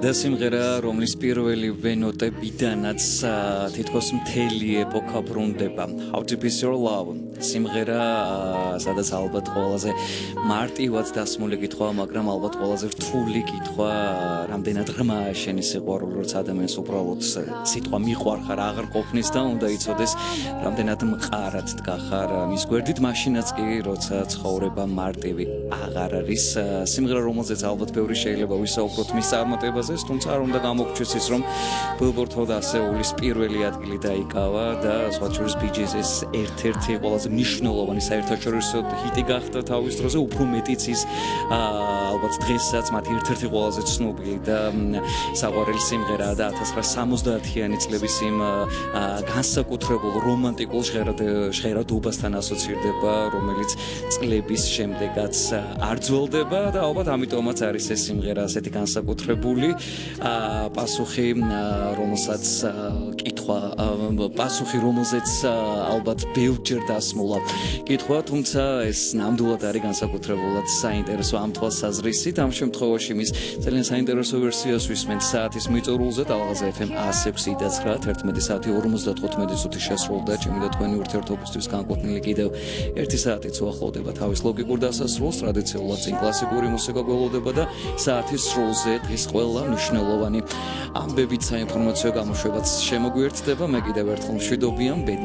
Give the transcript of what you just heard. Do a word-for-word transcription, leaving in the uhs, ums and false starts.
და სიმღერა, რომლის პირველი ნოტებიდანაც თითქოს მთელი ეპოქა ბრუნდება. How Deep Is Your Love სიმღერა, სადაც ალბათ ყველაზე მარტივად დასმული კითხვა, მაგრამ ალბათ ყველაზე რთული კითხვა, რამდენად ღრმაა შენი სიყვარული, როცა ადამიანს უბრალოდ სიტყვა მიყვარხარ აღარ ყოფნის და უნდა იცოდეს, რამდენად მყარად დგახარ მის გვერდით, მაშინაც კი, როცა ცხოვრება მარტივი აღარ არის. სიმღერა, რომელზეც ალბათ ბევრი შეიძლება ვისაუბროთ მის წარმატებაზე, თუმცა არ უნდა გამოგჩეს ის, რომ Billboard Hot ასეულის პირველი ადგილი დაიკავა და სხვა შორის Bee Gees-ის ერთ-ერთი ყველაზე მნიშვნელოვანი საერთაშორისო ჰიტი გახდა თავის დროზე, უფრო მეტიც ის ალბათ დღესაც მათი ერთ-ერთი ყველაზე ცნობილი და საყვარელი სიმღერაა და ათას ცხრაასა სამოცდაათიანი წლების იმ განსაკუთრებულ რომანტიკულ ჟღერადობასთან ასოცირდება, რომელიც წლების შემდეგაც არ ძველდება და ალბათ ამიტომაც არის ეს სიმღერა ასეთი განსაკუთრებული პასუხი, რომელსაც კითხვა, პასუხი, რომელზეც ალბათ ბევრჯერ დასმულა კითხვა, თუმცა ეს ნამდვილად არის განსაკუთრებულად საინტერესო ამ თვალსაზრისით. ამ შემთხვევაში მის ძალიან საინტერესო ვერსიას ვისმენთ საათის მიწურულზე, ტალღაზე F M one oh six და nine, თერთმეტი საათი ორმოცდათხუთმეტი წუთი შესრულდა. ჩემი და თქვენი ურთიერთობისთვის განკუთვნილი კიდევ ერთი საათიც უახლოვდება თავის ლოგიკურ დასასრულს, ტრადიციულად წინ კლასიკური მუსიკა გველოდება და საათის სრულზე დღის ყველა მნიშვნელოვანი ამბებით საინფორმაციო გამოშვებაც შემოგვიერთდება. მე კიდევ ერთხელ მშვიდობიან.